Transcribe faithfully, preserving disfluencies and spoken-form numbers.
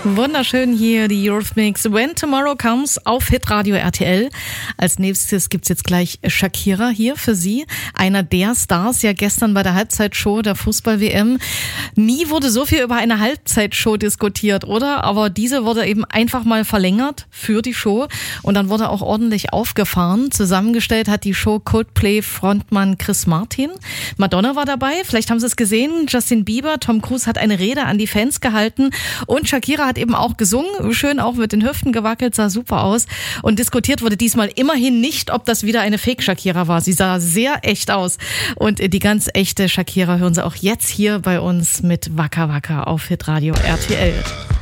Wunderschön hier die Eurythmics When Tomorrow Comes auf Hitradio R T L. Als nächstes gibt's jetzt gleich Shakira hier für Sie. Einer der Stars, ja gestern bei der Halbzeitshow der Fußball-W M. Nie wurde so viel über eine Halbzeitshow diskutiert, oder? Aber diese wurde eben einfach mal verlängert für die Show und dann wurde auch ordentlich aufgefahren. Zusammengestellt hat die Show Coldplay-Frontmann Chris Martin. Madonna war dabei, vielleicht haben Sie es gesehen. Justin Bieber, Tom Cruise hat eine Rede an die Fans gehalten und Shakira hat eben auch gesungen, schön auch mit den Hüften gewackelt, sah super aus. Und diskutiert wurde diesmal immerhin nicht, ob das wieder eine Fake-Shakira war. Sie sah sehr echt aus. Und die ganz echte Shakira hören Sie auch jetzt hier bei uns mit Waka Waka auf Hitradio R T L.